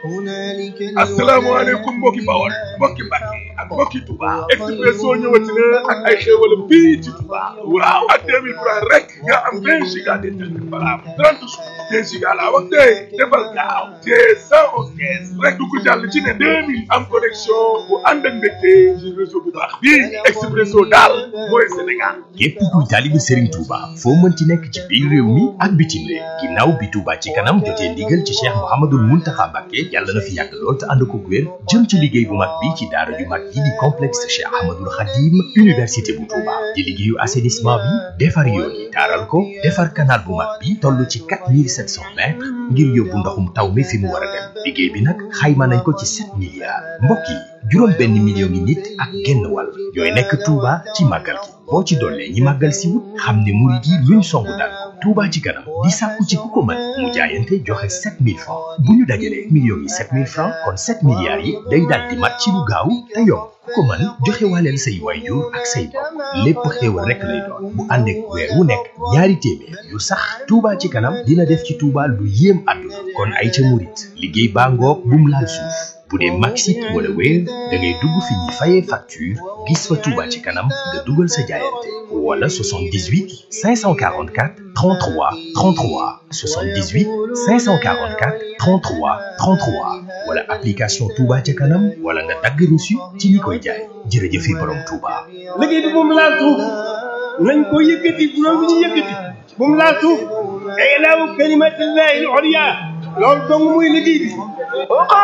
asalaamaaleykum mbokki Bawol mbokki Mbàkke ak mbokki Touba Expresso ñëwati na ak ay xéewalam fii ci Touba waaw ak 2000 francs rek nga am 20 giga d'internet valable 30 jours 10 giga laa wax tey defal gaaw te 111 rek du ko jàll ci ne 2000 am connexion bu ànd ak mbégte ci réseau bu baax bii Expresso daal mooy Sénégal. képp kuy taalibe Serigne Touba foo mënti nekk ci biir réew mi ak bitim réew ginnaaw bi Touba ci kanam jotee ndigal ci Cheikh Mouhamadoul Mountakha Mbacké yàlla na fi yàgg lool te ànd ko wér jëm ci liggéey bu mag bi ci daara ju mag yi di complexe Cheikh Ahmadoul Khadim université bu Touba di liggéeyu assainissement bi defar yoon yi taaral ko defar canal bu mag bi toll ci 4700 mètres ngir yóbbu ndoxum taw mi fi mu war a dem liggéey bi nag xayma nañ ko ci 7 milliards mbokk yi juróom benn million ngi nit ak genn wàll ñooy nekk Touba ci màggal gi boo ci dollee ñi màggal si wut xam ne murid yi luñ songu daal Touba ci kanam di sàkku ci ku ko mën mu jaayante joxe 7000 francs bu ñu dajalee millions yi 7000 francs kon 7 milliards yi day daal di mat ci lu gaaw te yomb ku ko mën joxe waaleel say waajur ak say mbokk lépp xéewal rekk lay doon bu ànd ak weer wu nekk ñaari téeméer yu sax Touba ci kanam dina def ci Touba lu yéem àdduna kon ay ca murid liggéey baa ngoog bum laal suuf bu dee Maxit wala Wave da ngay dugg fi ñuy fayee facture gis fa Touba ci kanam nga dugal sa jaayante wala 78 544 33 33 78 544 33 33 wala application Touba ca kanam wala nga dagg reçu ci ñi koy jaay jërëjëf borom Touba. liggéey bi moom laal suuf nañ ko yëkkati bu doon ñu yëkkati moom laal suuf ilaahu kalimatillahi al-ulya loolu dong muy liggéey bi